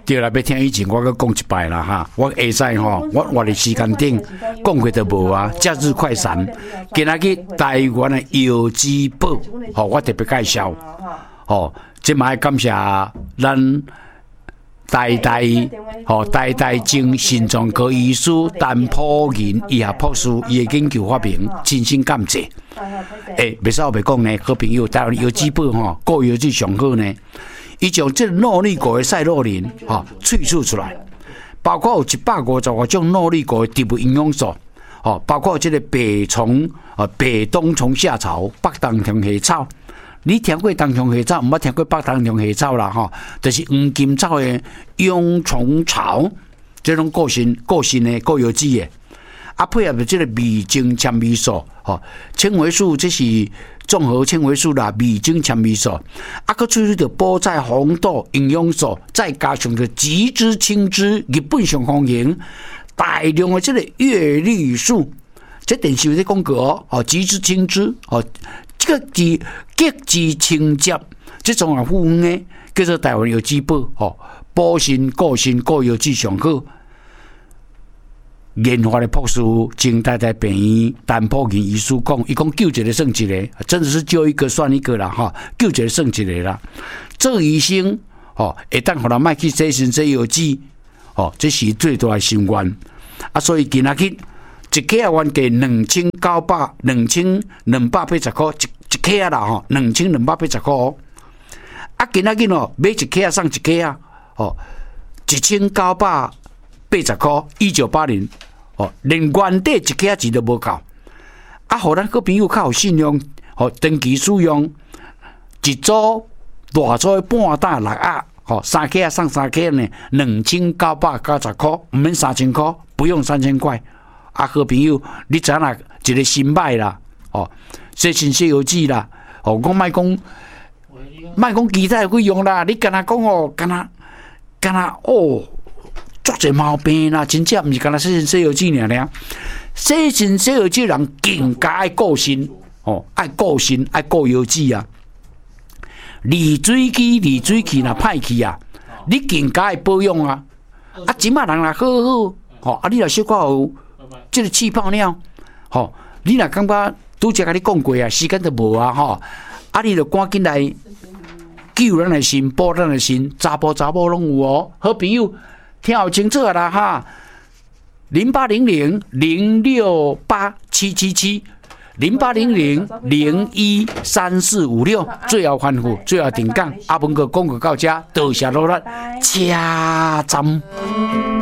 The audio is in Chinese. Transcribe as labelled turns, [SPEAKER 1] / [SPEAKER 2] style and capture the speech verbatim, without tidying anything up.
[SPEAKER 1] 对啦，要听以前我搁讲一摆啦哈，我下载吼，我我的时间顶讲过都无啊。假日快闪，今仔日台湾的药之宝，吼，我特别介绍，吼，即嘛要感谢咱台大吼台大精心脏科医师陈普仁医学博士伊的研究发明，真心感谢。诶，袂少袂讲呢，好朋友，台湾药之宝吼，顾药剂上好呢。伊将这诺丽果的赛洛林哈萃取出来，包括有一百五十五种诺丽果的植物营养素，哦，包括这个北虫啊、北冬虫夏草、北冬虫夏草。你听过冬虫夏草，唔捌听过北冬虫夏草啦，哈，就是黄金草的蛹虫草，这种个性个性的高药剂的，啊，配合着这个味精纤维素，吼，纤维素这是。综合纤维素啦、味精纤维素，啊，佮萃取着菠菜红豆营养素，再加上着极之青汁，日本上风行大量的这个叶绿素，这电视有在广告哦，极之青汁哦，这个极极之清洁，这种啊富源的叫做台湾药之宝哦，补身个性个药剂上好。研发的博士经台大病院陈普仁医师讲，伊讲救一个算一个，真的是救一个算一个啦哈，救一个算一个啦。做医生哦，会当互人卖去洗身洗药剂哦，这是最大的心愿啊。所以今仔日一克啊，原价两千九百两千两百八十块，一一克啊啦吼，两千两百八十块哦。啊，今仔日哦，买一克啊送一克啊，哦，一千九百八十块，一九八零。哦，连原底一克钱都无够，啊，互咱个朋友较有信用，吼，长期使用，一组大组的半打六盒，吼，三克啊送三克呢，两千九百九十块，唔免三千块，不用三千块。啊，好朋友，你知影一个新买啦，哦，洗身洗药剂啦，哦，我莫讲，莫讲其他有用啦，你干那讲哦，干那干那哦。足侪毛病啦，真正毋是干那洗身洗药剂尔尔，洗身洗药剂人更加爱顾身哦，爱顾身爱顾药剂啊。离水机离水器若歹去啊，你更加爱保养啊。啊，即马人若好好，吼啊，你若小可有即个气泡尿，吼，你若感觉拄则甲你讲过啊，时间都无啊，吼，啊，你著赶紧来救咱的心，保咱的心，查甫查某拢有哦，好朋友。听好清楚啦哈，零八零零零六八七七七，零八零零零一三四五六，最后吩咐，最后定岗，阿文哥讲过到这，多谢罗拉，车站。